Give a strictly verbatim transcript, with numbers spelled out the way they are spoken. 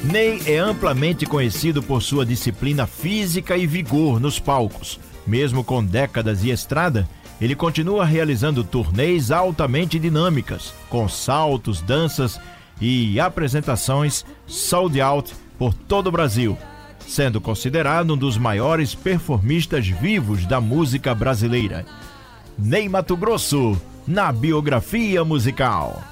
Ney é amplamente conhecido por sua disciplina física e vigor nos palcos. Mesmo com décadas de estrada, ele continua realizando turnês altamente dinâmicas, com saltos, danças e apresentações sold out por todo o Brasil, sendo considerado um dos maiores performistas vivos da música brasileira. Ney Matogrosso, na biografia musical.